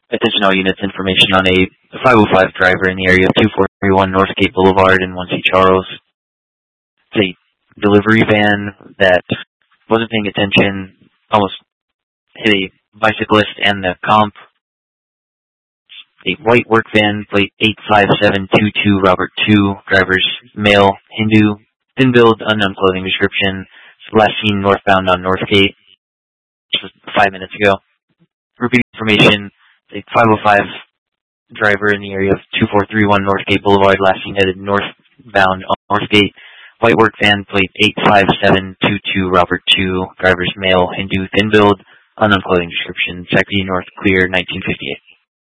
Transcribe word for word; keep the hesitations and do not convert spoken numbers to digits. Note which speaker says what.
Speaker 1: Attention all units, information on a five oh five driver in the area of two four three one Northgate Boulevard in one C Charles. It's a delivery van that wasn't paying attention, almost hit a bicyclist and the comp. A white work van, plate eight five seven two two Robert two, driver's male, Hindu, thin build, unknown clothing description, last seen northbound on Northgate, just five minutes ago. Repeat information, a five oh five driver in the area of two four three one Northgate Boulevard, last seen headed northbound on Northgate. White work van, plate eight five seven two two Robert two, driver's male, Hindu, thin build, unknown clothing description, Sacramento North, clear, nineteen fifty-eight.